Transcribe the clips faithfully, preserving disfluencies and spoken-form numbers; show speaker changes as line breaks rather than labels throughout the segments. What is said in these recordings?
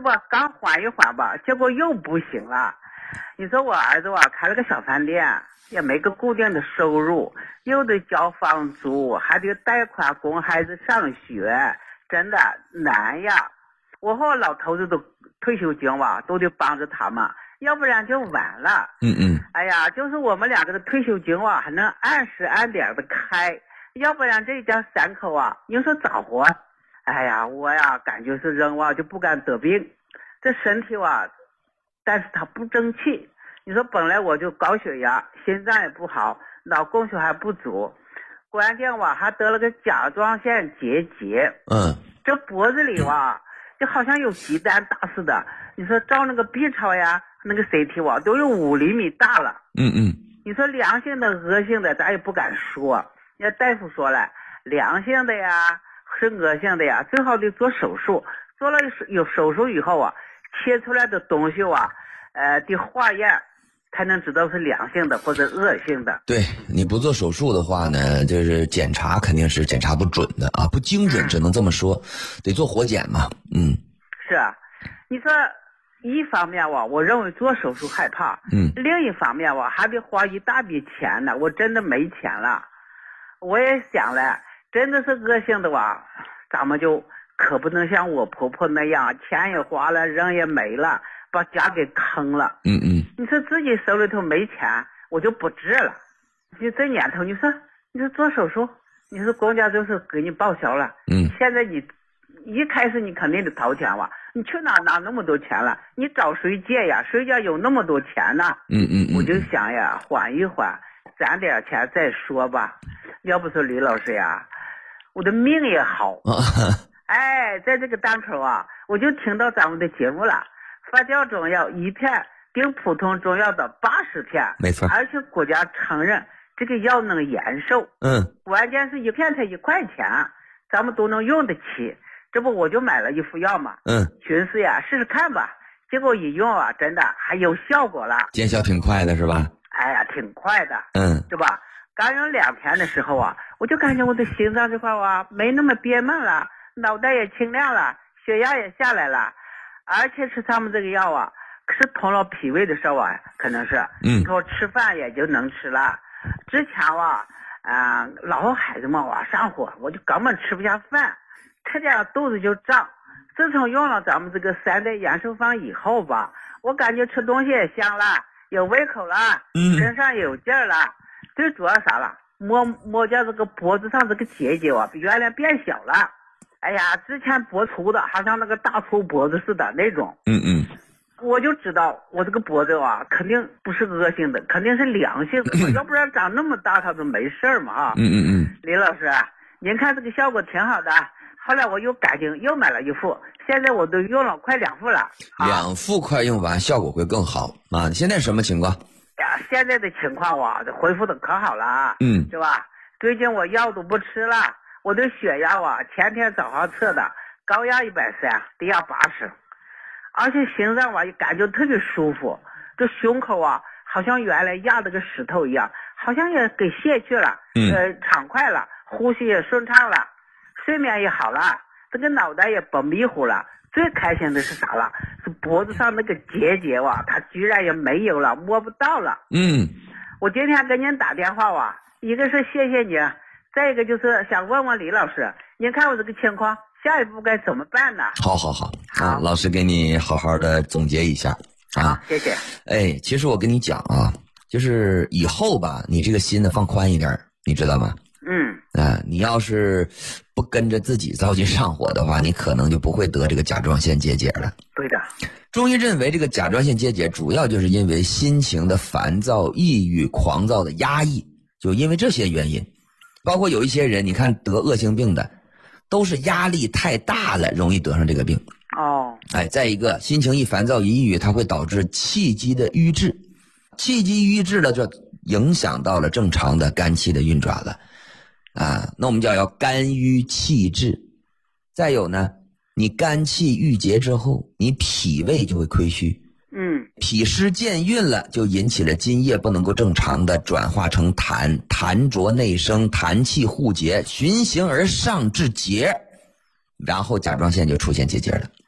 吧？刚缓一缓吧，结果又不行了。你说我儿子啊，开了个小饭店，也没个固定的收入，又得交房租，还得贷款供孩子上学，真的难呀。我和我老头子都退休金吧，都得帮着他们，要不然就完了。
嗯嗯。
哎呀，就是我们两个的退休金啊，还能按时按点的开，要不然这一家三口啊，你说咋活？哎呀，我呀，感觉是人啊就不敢得病，这身体啊，但是他不争气。你说本来我就高血压，心脏也不好，脑供血还不足，关键我还得了个甲状腺结节。
嗯，
这脖子里哇，就好像有鸡蛋大似的。你说照那个 B 超呀，那个 C T 哇，都有五厘米大了。
嗯嗯。
你说良性的、恶性的，咱也不敢说。那大夫说了，良性的呀，是恶性的呀，最好得做手术。做了有手术以后啊，切出来的东西啊，呃，得化验。才能知道是良性的或者恶性的。
对，你不做手术的话呢，就是检查肯定是检查不准的啊，不精准，只能这么说，得做活检嘛。嗯，
是啊，你说一方面我我认为做手术害怕，
嗯，
另一方面我还得花一大笔钱呢，我真的没钱了。我也想了，真的是恶性的哇，咱们就可不能像我婆婆那样，钱也花了，人也没了。把家给坑了。
嗯嗯，
你说自己手里头没钱，我就不治了。就这年头，你说你说做手术，你说国家就是给你报销了。
嗯，
现在你一开始你肯定得掏钱吧？你去哪拿那么多钱了？你找谁借呀？谁家有那么多钱呢？
嗯嗯嗯，
我就想呀，缓一缓，攒点钱再说吧。要不说李老师呀，我的命也好。哎，在这个档口啊，我就听到咱们的节目了。发酵中药一片顶普通中药的八十片，
没错，
而且国家承认这个药能延寿。
嗯，
关键是一片才一块钱，咱们都能用得起。这不我就买了一副药嘛，
嗯，
寻思呀试试看吧。结果一用啊，真的还有效果了，
见效挺快的是吧？
哎呀，挺快的，
嗯，
对吧？刚用两天的时候啊，我就感觉我的心脏这块啊没那么憋闷了，脑袋也清亮了，血压也下来了。而且吃他们这个药啊，是通了脾胃的时候啊，可能是，
嗯，
说吃饭也就能吃了。之前啊，啊、呃，老和孩子们啊上火，我就根本吃不下饭，吃点肚子就胀。自从用了咱们这个三代延寿方以后吧，我感觉吃东西也香了，有胃口了，
嗯，
身上有劲儿了。最主要啥了？摸摸见这个脖子上这个结节啊，比原来变小了。哎呀，之前脖粗的，好像那个大粗脖子似的那种。
嗯嗯，
我就知道我这个脖子啊，肯定不是恶性的，肯定是良性的，嗯、要不然长那么大它都没事嘛啊。
嗯嗯嗯，
李老师，您看这个效果挺好的。后来我又赶紧又买了一副，现在我都用了快两副了。啊、
两副快用完，效果会更好啊！现在什么情况？
呀，现在的情况啊，恢复的可好了，
嗯，
是吧？最近我药都不吃了。我的血压啊，前天早上测的，高压一百三，低压八十，而且心脏啊也感觉特别舒服，这胸口啊好像原来压的个石头一样，好像也给卸去了，
嗯，
呃，畅快了，呼吸也顺畅了，睡眠也好了，这个脑袋也不迷糊了。最开心的是啥了？是脖子上那个结节哇，它居然也没有了，摸不到了。
嗯，
我今天给您打电话哇，一个是谢谢你。再一个就是想问问李老师，您看我这个情况，下一步该怎么办呢？
好好好，啊，老师给你好好的总结一下啊，
谢谢。
哎，其实我跟你讲啊，就是以后吧，你这个心呢放宽一点，你知道吗？
嗯。
啊，你要是不跟着自己着急上火的话，你可能就不会得这个甲状腺结节了。
对的。
中医认为这个甲状腺结节主要就是因为心情的烦躁、抑郁、狂躁的压抑，就因为这些原因。包括有一些人，你看得恶性病的，都是压力太大了，容易得上这个病。
哦，
哎，再一个，心情一烦躁、一抑郁，它会导致气机的瘀滞，气机瘀滞了，就影响到了正常的肝气的运转了。啊，那我们叫要肝郁气滞。再有呢，你肝气郁结之后，你脾胃就会亏虚。
嗯，
脾湿健运了，就引起了津液不能够正常的转化成痰，痰浊内生，痰气互结，循行而上至结，然后甲状腺就出现结节了。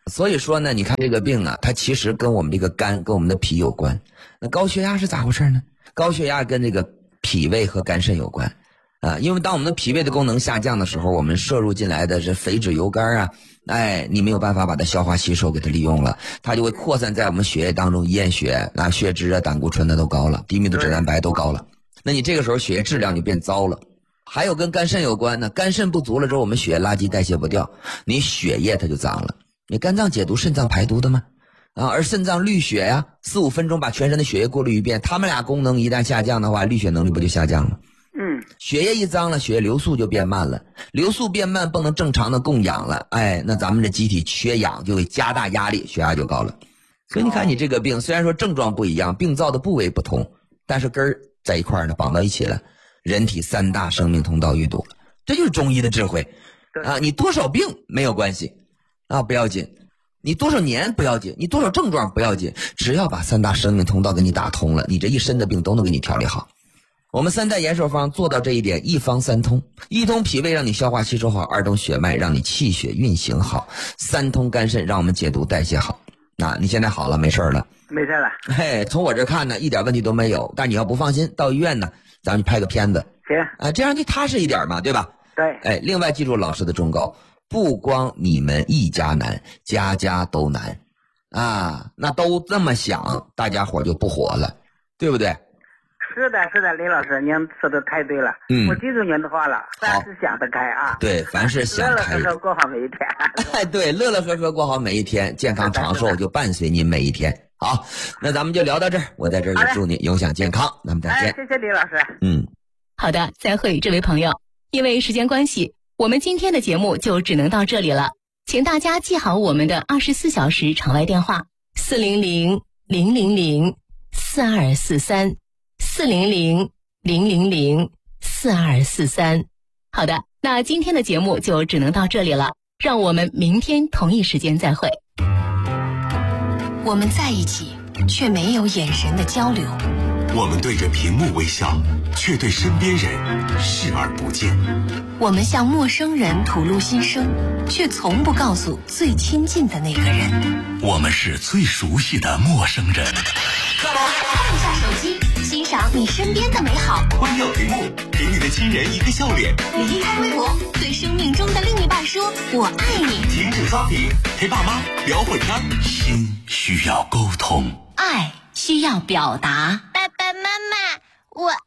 所以说呢，你看这个病啊，它其实跟我们这个肝、跟我们的脾有关。那高血压是咋回事呢？高血压跟这个脾胃和肝肾有关啊，因为当我们的脾胃的功能下降的时候，我们摄入进来的是肥脂油肝啊，哎，你没有办法把它消化吸收，给它利用了，它就会扩散在我们血液当中，验血啊，血脂啊、胆固醇的都高了，低密度脂蛋白都高了。那你这个时候血液质量就变糟了。还有跟肝肾有关呢，肝肾不足了之后，我们血液垃圾代谢不掉，你血液它就脏了。你肝脏解毒，肾脏排毒的吗？啊，而肾脏滤血呀，四五分钟把全身的血液过滤一遍，他们俩功能一旦下降的话，滤血能力不就下降了？
嗯，
血液一脏了，血液流速就变慢了，流速变慢，不能正常的供氧了，哎，那咱们这机体缺氧就会加大压力，血压就高了。所以你看你这个病，虽然说症状不一样，病灶的部位不同，但是根儿在一块儿呢，绑到一起了，人体三大生命通道淤堵了，这就是中医的智慧啊！你多少病没有关系啊，不要紧。你多少年不要紧，你多少症状不要紧，只要把三大生命通道给你打通了，你这一身的病都能给你调理好。我们三代延寿方做到这一点，一方三通：一通脾胃让你消化吸收好，二通血脉让你气血运行好，三通肝肾让我们解毒代谢好。那你现在好了，没事了？
没事了。
嘿，从我这看呢，一点问题都没有。但你要不放心，到医院呢，咱们去拍个片子。
行
啊，这样你踏实一点嘛，对吧？
对。
哎，另外记住老师的忠告。不光你们一家难，家家都难啊！那都这么想，大家伙就不活了，对不对？
是的，是的，李老师，您说的太对了。嗯，我记住您的话了，凡事想得开啊。
对，凡事想开。
乐乐呵呵过好每一天。
哎，对，乐乐呵呵过好每一天，健康长寿就伴随您每一天。好，那咱们就聊到这儿，我在这儿也祝你影响健康，咱们再见。
哎，谢谢李老师。
嗯，
好的，再会，这位朋友。因为时间关系，我们今天的节目就只能到这里了，请大家记好我们的二十四小时场外电话：四零零零零零四二四三，四零零零零零四二四三。好的，那今天的节目就只能到这里了，让我们明天同一时间再会。
我们在一起，却没有眼神的交流。
我们对着屏幕微笑，却对身边人视而不见。
我们向陌生人吐露心声，却从不告诉最亲近的那个人。
我们是最熟悉的陌生人。
看一下手机，欣赏你身边的美好。
关掉屏幕，给你的亲人一个笑脸。
离开微博，对生命中的另一半说我爱你。
停止刷屏，陪爸妈聊会天。心需要沟通，
爱需要表达。
爸爸妈妈，我